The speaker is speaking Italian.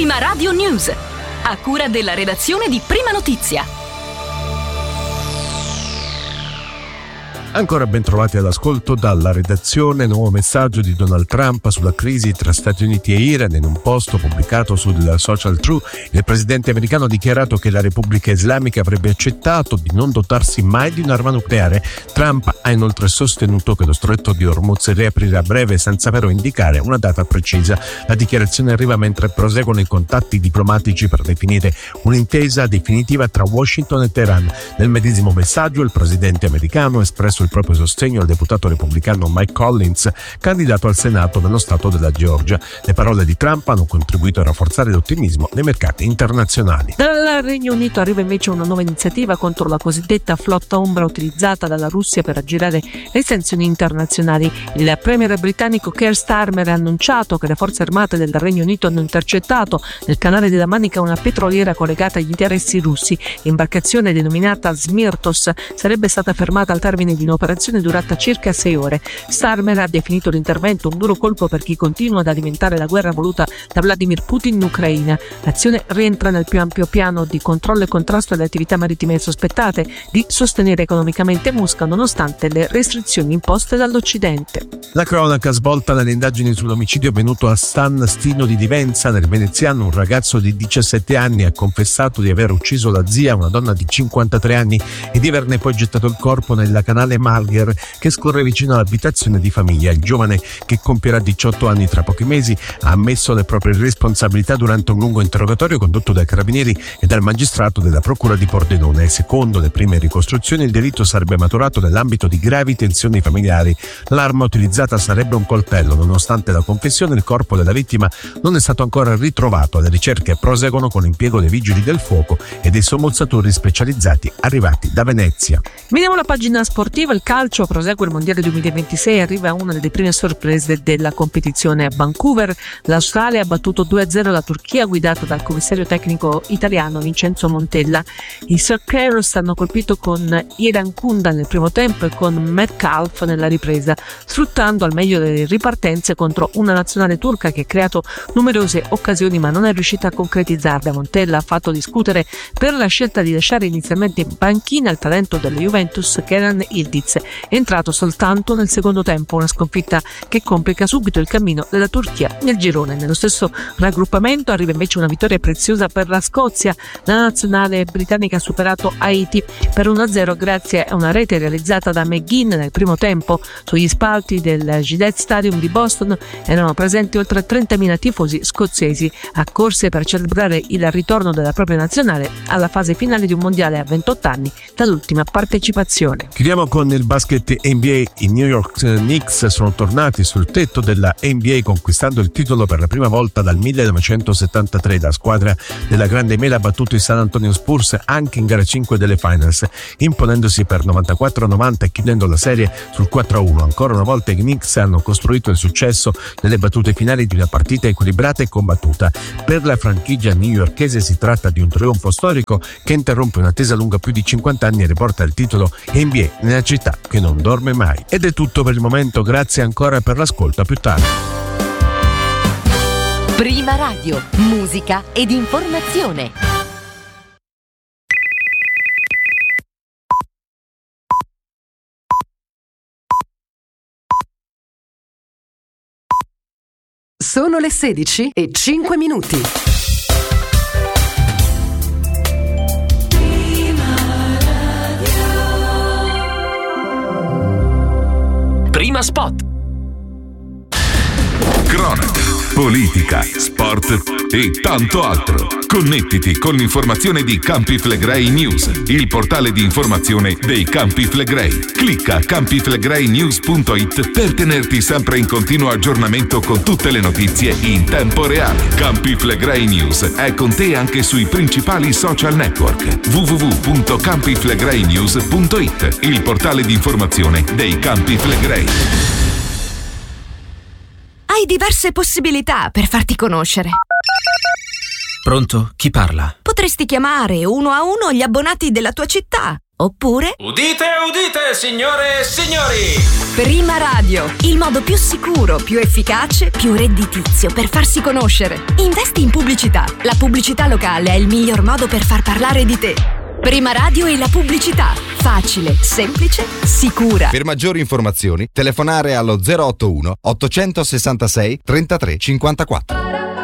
Prima Radio News, a cura della redazione di Prima Notizia. Ancora ben trovati all'ascolto dalla redazione. Nuovo messaggio di Donald Trump sulla crisi tra Stati Uniti e Iran. In un post pubblicato sul social True, il presidente americano ha dichiarato che la Repubblica Islamica avrebbe accettato di non dotarsi mai di un'arma nucleare. Trump ha inoltre sostenuto che lo stretto di Hormuz riaprirà a breve, senza però indicare una data precisa. La dichiarazione arriva mentre proseguono i contatti diplomatici per definire un'intesa definitiva tra Washington e Teheran. Nel medesimo messaggio il presidente americano ha espresso il proprio sostegno al deputato repubblicano Mike Collins, candidato al Senato nello stato della Georgia. Le parole di Trump hanno contribuito a rafforzare l'ottimismo nei mercati internazionali. Dal Regno Unito arriva invece una nuova iniziativa contro la cosiddetta flotta ombra utilizzata dalla Russia per aggirare le sanzioni internazionali. Il premier britannico Keir Starmer ha annunciato che le forze armate del Regno Unito hanno intercettato nel canale della Manica una petroliera collegata agli interessi russi. L'imbarcazione, denominata Smirtos, sarebbe stata fermata al termine di un'operazione durata circa 6 ore. Starmer ha definito l'intervento un duro colpo per chi continua ad alimentare la guerra voluta da Vladimir Putin in Ucraina. L'azione rientra nel più ampio piano di controllo e contrasto alle attività marittime sospettate di sostenere economicamente Mosca nonostante le restrizioni imposte dall'Occidente. La cronaca svolta nelle indagini sull'omicidio avvenuto a San Stino di Divenza, nel veneziano. Un ragazzo di 17 anni ha confessato di aver ucciso la zia, una donna di 53 anni, e di averne poi gettato il corpo nella canale Malgher che scorre vicino all'abitazione di famiglia. Il giovane, che compierà 18 anni tra pochi mesi, ha ammesso le proprie responsabilità durante un lungo interrogatorio condotto dai carabinieri e dal magistrato della procura di Pordenone. Secondo le prime ricostruzioni, il delitto sarebbe maturato nell'ambito di gravi tensioni familiari. L'arma utilizzata sarebbe un coltello. Nonostante la confessione, il corpo della vittima non è stato ancora ritrovato. Le ricerche proseguono con l'impiego dei vigili del fuoco e dei sommozzatori specializzati arrivati da Venezia. Vediamo la pagina sportiva. Il calcio prosegue il mondiale 2026, arriva una delle prime sorprese della competizione a Vancouver. L'Australia ha battuto 2-0 la Turchia, guidata dal commissario tecnico italiano Vincenzo Montella. I Socceroos hanno colpito con Iran Kunda nel primo tempo e con Metcalf nella ripresa, sfruttando al meglio le ripartenze contro una nazionale turca che ha creato numerose occasioni ma non è riuscita a concretizzarle. Montella ha fatto discutere per la scelta di lasciare inizialmente in panchina il talento della Juventus Kenan Yildiz, entrato soltanto nel secondo tempo, una sconfitta che complica subito il cammino della Turchia nel girone. Nello stesso raggruppamento arriva invece una vittoria preziosa per la Scozia. La nazionale britannica ha superato Haiti per 1-0 grazie a una rete realizzata da McGinn nel primo tempo. Sugli spalti del Gillette Stadium di Boston erano presenti oltre 30.000 tifosi scozzesi, accorse per celebrare il ritorno della propria nazionale alla fase finale di un mondiale a 28 anni dall'ultima partecipazione. Chiudiamo con il basket NBA. I New York Knicks sono tornati sul tetto della NBA conquistando il titolo per la prima volta dal 1973. La squadra della Grande Mela ha battuto i San Antonio Spurs anche in gara 5 delle Finals, imponendosi per 94-90 e chiudendo la serie sul 4-1. Ancora una volta i Knicks hanno costruito il successo nelle battute finali di una partita equilibrata e combattuta. Per la franchigia newyorkese si tratta di un trionfo storico che interrompe un'attesa lunga più di 50 anni e riporta il titolo NBA nella città che non dorme mai. Ed è tutto per il momento, grazie ancora per l'ascolto, a più tardi. Prima Radio, musica ed informazione. Sono le 16:05. Prima Spot. Cronaca, politica, sport e tanto altro. Connettiti con l'informazione di Campi Flegrei News, il portale di informazione dei Campi Flegrei. Clicca campiflegreinews.it per tenerti sempre in continuo aggiornamento con tutte le notizie in tempo reale. Campi Flegrei News è con te anche sui principali social network. www.campiflegreinews.it, il portale di informazione dei Campi Flegrei. Hai diverse possibilità per farti conoscere. Pronto? Chi parla? Potresti chiamare uno a uno gli abbonati della tua città. Oppure Udite, udite, signore e signori! Prima Radio, il modo più sicuro, più efficace, più redditizio per farsi conoscere. Investi in pubblicità. La pubblicità locale è il miglior modo per far parlare di te. Prima Radio e la pubblicità. Facile, semplice, sicura. Per maggiori informazioni telefonare allo 081 866 33 54.